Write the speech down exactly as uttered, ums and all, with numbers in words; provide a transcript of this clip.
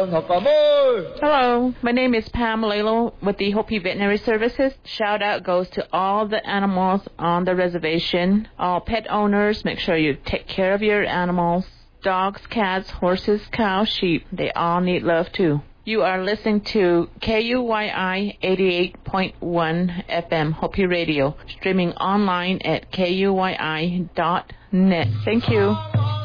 thật cảm ơi. Hello, my name is Pam Lalo with the Hopi Veterinary Services. Shout out goes to all the animals on the reservation. All pet owners, make sure you take care of your animals. Dogs, cats, horses, cows, sheep, they all need love too. You are listening to K U Y I eighty-eight point one F M Hopi Radio, streaming online at K U Y I dot net. Thank you.